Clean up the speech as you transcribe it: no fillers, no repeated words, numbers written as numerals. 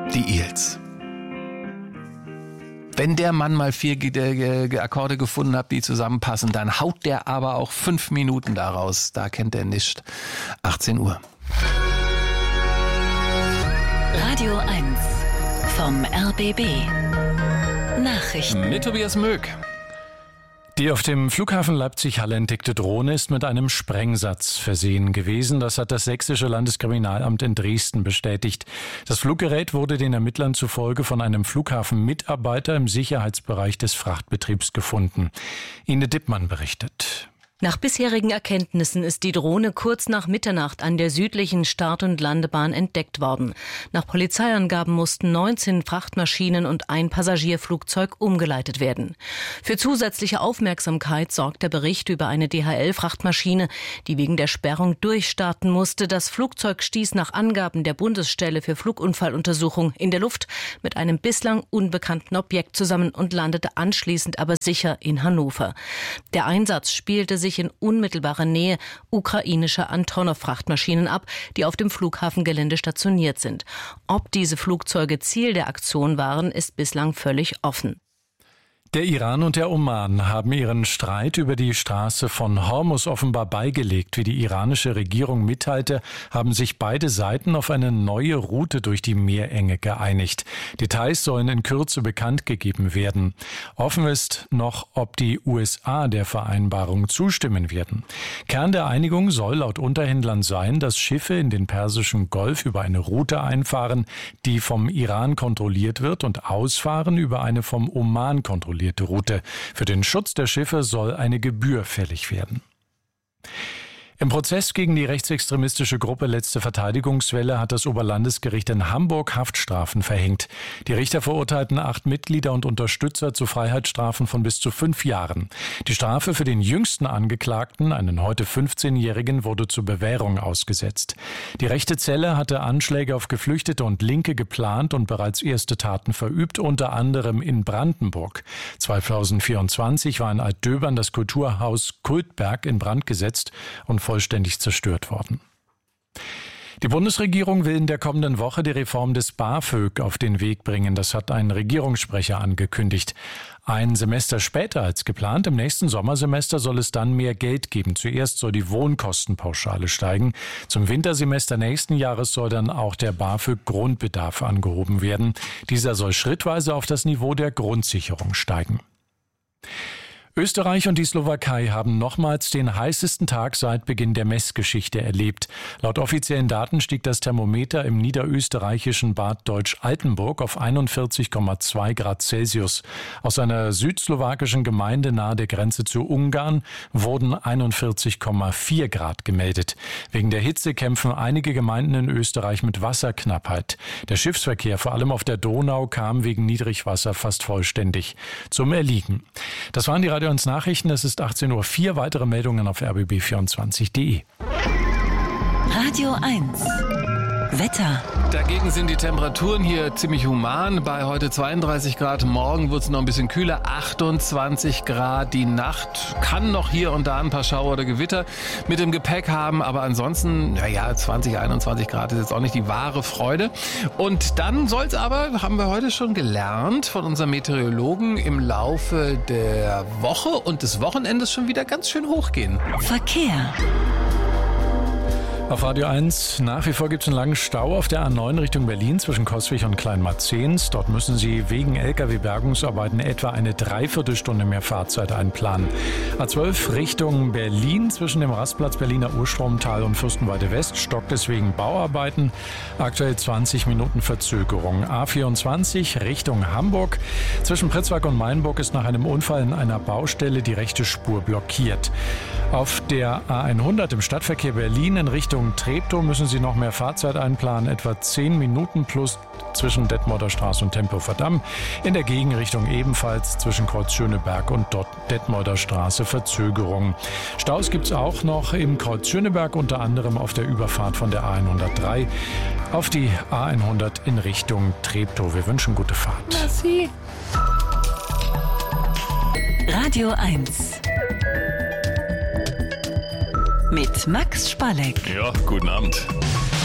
die Eels. Wenn der Mann mal 4 Akkorde gefunden hat, die zusammenpassen, dann haut der aber auch 5 Minuten daraus. Da kennt er nicht. 18 Uhr. Radio 1 vom RBB. Nachrichten. Mit Tobias Möck. Die auf dem Flughafen Leipzig-Halle entdeckte Drohne ist mit einem Sprengsatz versehen gewesen. Das hat das Sächsische Landeskriminalamt in Dresden bestätigt. Das Fluggerät wurde den Ermittlern zufolge von einem Flughafenmitarbeiter im Sicherheitsbereich des Frachtbetriebs gefunden. Ine Dippmann berichtet. Nach bisherigen Erkenntnissen ist die Drohne kurz nach Mitternacht an der südlichen Start- und Landebahn entdeckt worden. Nach Polizeiangaben mussten 19 Frachtmaschinen und ein Passagierflugzeug umgeleitet werden. Für zusätzliche Aufmerksamkeit sorgt der Bericht über eine DHL-Frachtmaschine, die wegen der Sperrung durchstarten musste. Das Flugzeug stieß nach Angaben der Bundesstelle für Flugunfalluntersuchung in der Luft mit einem bislang unbekannten Objekt zusammen und landete anschließend aber sicher in Hannover. Der Einsatz spielte sich in unmittelbarer Nähe ukrainischer Antonov-Frachtmaschinen ab, die auf dem Flughafengelände stationiert sind. Ob diese Flugzeuge Ziel der Aktion waren, ist bislang völlig offen. Der Iran und der Oman haben ihren Streit über die Straße von Hormuz offenbar beigelegt. Wie die iranische Regierung mitteilte, haben sich beide Seiten auf eine neue Route durch die Meerenge geeinigt. Details sollen in Kürze bekannt gegeben werden. Offen ist noch, ob die USA der Vereinbarung zustimmen werden. Kern der Einigung soll laut Unterhändlern sein, dass Schiffe in den Persischen Golf über eine Route einfahren, die vom Iran kontrolliert wird, und ausfahren über eine vom Oman kontrollierte Route. Für den Schutz der Schiffe soll eine Gebühr fällig werden. Im Prozess gegen die rechtsextremistische Gruppe Letzte Verteidigungswelle hat das Oberlandesgericht in Hamburg Haftstrafen verhängt. Die Richter verurteilten 8 Mitglieder und Unterstützer zu Freiheitsstrafen von bis zu 5 Jahren. Die Strafe für den jüngsten Angeklagten, einen heute 15-Jährigen, wurde zur Bewährung ausgesetzt. Die rechte Zelle hatte Anschläge auf Geflüchtete und Linke geplant und bereits erste Taten verübt, unter anderem in Brandenburg. 2024 war in Altdöbern das Kulturhaus Kultberg in Brand gesetzt und vollständig zerstört worden. Die Bundesregierung will in der kommenden Woche die Reform des BAföG auf den Weg bringen. Das hat ein Regierungssprecher angekündigt. Ein Semester später als geplant, im nächsten Sommersemester, soll es dann mehr Geld geben. Zuerst soll die Wohnkostenpauschale steigen. Zum Wintersemester nächsten Jahres soll dann auch der BAföG-Grundbedarf angehoben werden. Dieser soll schrittweise auf das Niveau der Grundsicherung steigen. Österreich und die Slowakei haben nochmals den heißesten Tag seit Beginn der Messgeschichte erlebt. Laut offiziellen Daten stieg das Thermometer im niederösterreichischen Bad Deutsch-Altenburg auf 41,2 Grad Celsius. Aus einer südslowakischen Gemeinde nahe der Grenze zu Ungarn wurden 41,4 Grad gemeldet. Wegen der Hitze kämpfen einige Gemeinden in Österreich mit Wasserknappheit. Der Schiffsverkehr, vor allem auf der Donau, kam wegen Niedrigwasser fast vollständig zum Erliegen. Das waren die Radio 1 Nachrichten. Es ist 18:04 Uhr. Weitere Meldungen auf rbb24.de. Radio 1 Wetter. Dagegen sind die Temperaturen hier ziemlich human. Bei heute 32 Grad. Morgen wird es noch ein bisschen kühler. 28 Grad. Die Nacht kann noch hier und da ein paar Schauer oder Gewitter mit dem Gepäck haben. Aber ansonsten, 20, 21 Grad ist jetzt auch nicht die wahre Freude. Und dann soll es aber, haben wir heute schon gelernt von unserem Meteorologen, im Laufe der Woche und des Wochenendes schon wieder ganz schön hochgehen. Verkehr. Auf Radio 1 nach wie vor gibt es einen langen Stau auf der A9 Richtung Berlin zwischen Coswig und Kleinmarzens. Dort müssen Sie wegen Lkw-Bergungsarbeiten etwa eine Dreiviertelstunde mehr Fahrzeit einplanen. A12 Richtung Berlin zwischen dem Rastplatz Berliner Urstromtal und Fürstenwalde West stockt es wegen Bauarbeiten. Aktuell 20 Minuten Verzögerung. A24 Richtung Hamburg. Zwischen Pritzwalk und Meilenburg ist nach einem Unfall in einer Baustelle die rechte Spur blockiert. Auf der A100 im Stadtverkehr Berlin in Richtung Treptow müssen Sie noch mehr Fahrzeit einplanen, etwa 10 Minuten plus zwischen Detmolder Straße und Tempelhofer Damm. In der Gegenrichtung ebenfalls zwischen Kreuz Schöneberg und Detmolder Straße Verzögerung. Staus gibt es auch noch im Kreuz Schöneberg, unter anderem auf der Überfahrt von der A103 auf die A100 in Richtung Treptow. Wir wünschen gute Fahrt. Merci. Radio 1 mit Max Spalleck. Ja, guten Abend.